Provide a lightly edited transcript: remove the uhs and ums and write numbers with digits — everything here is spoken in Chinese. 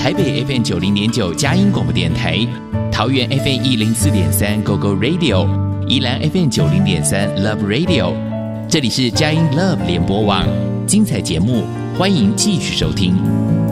台北 FM 90.9佳音广播电台，桃园 FM 104.3 Go Go Radio， 宜兰 FM 90.3 Love Radio。这里是佳音 Love 联播网，精彩节目，欢迎继续收听。